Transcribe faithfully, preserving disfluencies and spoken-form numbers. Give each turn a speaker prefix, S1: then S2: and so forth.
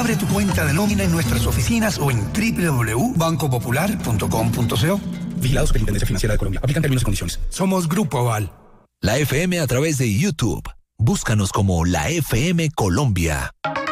S1: Abre tu cuenta de nómina en nuestras oficinas o en doble u doble u doble u punto banco popular punto com punto co. Vigilado Superintendencia Financiera de Colombia. Aplican términos y condiciones. Somos Grupo Aval.
S2: La F M a través de YouTube. Búscanos como La F M Colombia.